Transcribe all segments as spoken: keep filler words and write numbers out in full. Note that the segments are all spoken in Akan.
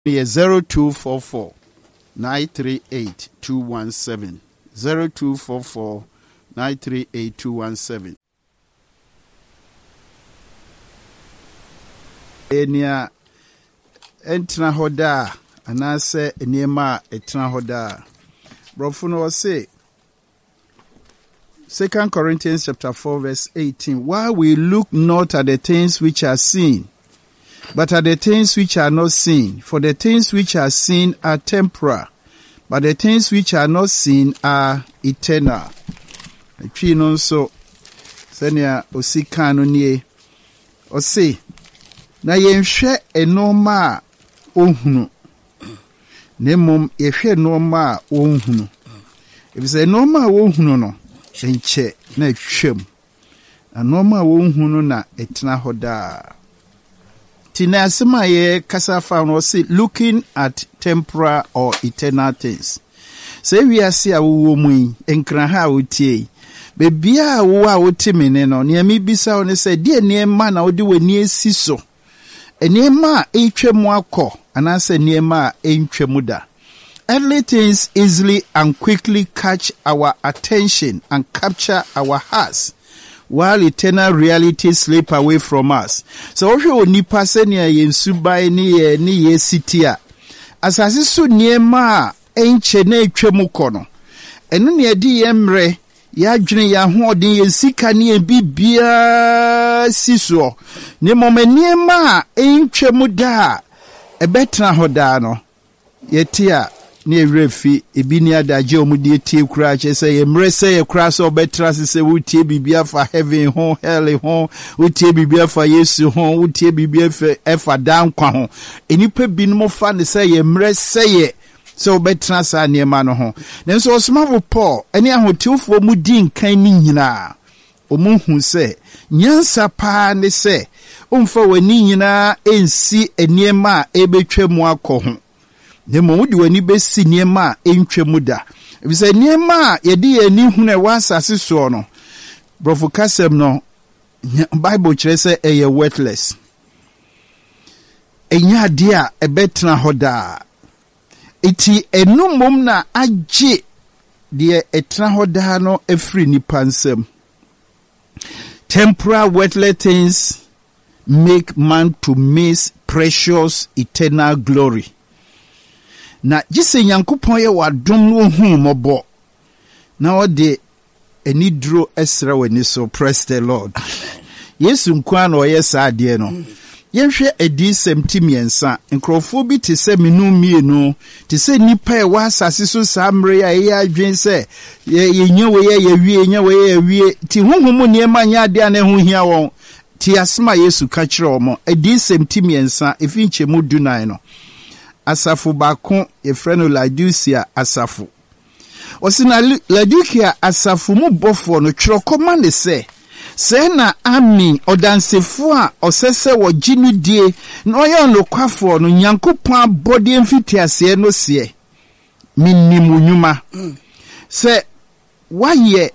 zero two four four nine three eight two one seven zero two four four nine three eight two one seven. Enia entra hoda anase eniema etra hoda. Brofuno say Second Corinthians chapter four verse eighteen. While we look not at the things which are seen, but at the things which are not seen. For the things which are seen are temporal, but the things which are not seen are eternal. Twi no so senia osika no nie o se na yenhwe enoma ohunu nemom yehwe enoma ohunu ebise enoma ohunu no enche na twem enoma ohunu na etena hoda tina asema ye kasa fa no say looking at temporal or eternal things. Say we are see awo mu enkran ha otie bebia wo a wotimene no ne mi bisa wo ne say de niema na wode wani asiso eniema etwemu akọ anase niema entwemu da. Earthly things easily and quickly catch our attention and capture our hearts, while eternal realities slip away from us. So if you nipa senia yensubai ni ye ni ye sitia asase so niema enche na etwemu kono eno ne edi yemre ya dwene ya hoodin ye sika ne bibia siso ne momaniema entwemu da ebetra hoda no yetia ne refi ebini adaje omudi etie kura che se yemre se ye kura so betra se wutie bibia fa heaven ho hell ho wutie bibia fa yesu ho wutie bibia fa efa dan kwa ho enipa binum fa ne se yemre se ye so betra sa niema no ho nenso osmavo Paul eni ahotiwfo mu di nkan ni nyina omuhu se nyansa pa ne se umfa wani nyina ensi eniema ebetwemu akọ ho nemo wudi wani besi niema entwemu da ebise niema yedi ani hunu e wasase so no brofo kasem no Bible kire se eye worthless enya de a ebetra hoda iti enumom na agye de etra hoda no efri nipa nsem. Temporal worthless things make man to miss precious eternal glory. Na jise Nyankopon ye wadom no hu mobo na ode enidro esra wani so. Praise the Lord. Yesu nkwa na oye sa de no yenhwe edi semtimiensa nkrofo bi te se menu mienu te se nipa e wa asase so samre ya ye adwen se ye nyewe ye ye wie nyewe ye wie ti huhumu niema nya de na hu hia won ti asema Yesu ka kire omo edi semtimiensa efinche mu dunan no asafu bakon efreno Laodicea asafu osina Laodicea asafu mu bofo no twirokoma ne se se na ami odansefo a osese wo ginu die no oyo no kwafo no Nyankopon abode mfitiase no se minimu nyuma se waye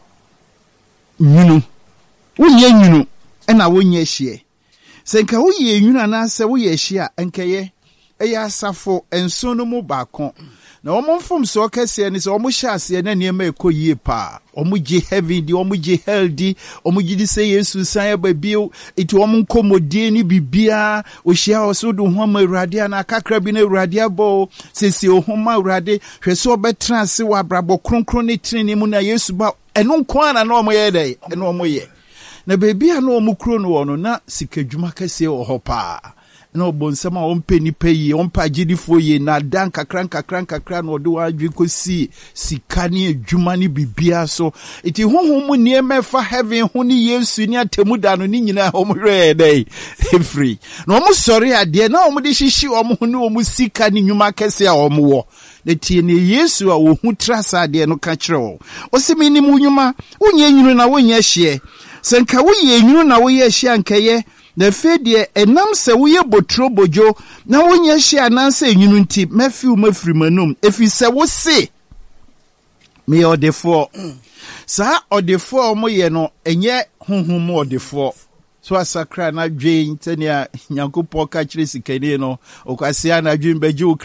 nyunu woye nyunu ena wonye hie se nka woye nyunu na se woye hie enkeye eya asafo enso no mu bakon na omo mfom so kese ni se omo hyase na niema ekoyie pa omo gi heavy di omo gi healthy omo gi di se Yesu san ba bio iti omo nkomodie ni bibia ohia oso do ho ma urade na kakra bi na urade abo sesi ohoma urade hwese obetra se wa brabo kronkron ni trini mu na Yesu ba eno nko ana na omo ye dai eno omo ye na bebia na omo kro no wono na sikadwuma kese oho pa no bonsama ompe ni peyi ompa gidifo ye na dan kakran kakran kakran no do adwi kosi sikani adwuma ni bibia so iti honhom ni emefa heaven ho ni Yesu ni atemuda no ni nyina omhwe dai free no omo sori ade na omo de hihhi omo ho ni omo sika ni nyuma kese a omo wo na tie ni Yesu a wo hu trasa ade no ka kire wo osimi ni mu nyuma wonye nyunu na wonye hye senka woye nyunu na woye hye ankeye na fedie enam se woye botro bojo na wonye hye ananse enyunu nti mafi umafiri manum efi se wo se me odefo sa odefo mo ye no enye honhom odefo so asakra na dwen tenia nyankopɔ ka kyerɛ sikani no okwasia na dwen bɛgye